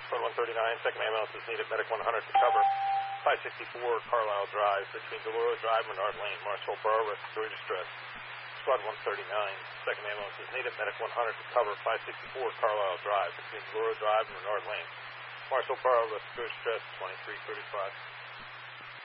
Squad 139, second ambulance is needed. Medic 100 to cover. 564 Carlisle Drive between Deloro Drive and Menard Lane. Marshall Borough, respiratory distress. Squad 139, second ambulance is needed. Medic 100 to cover. 564 Carlisle Drive between Deloro Drive and Menard Lane. Marshall Borough, respiratory distress, 2335.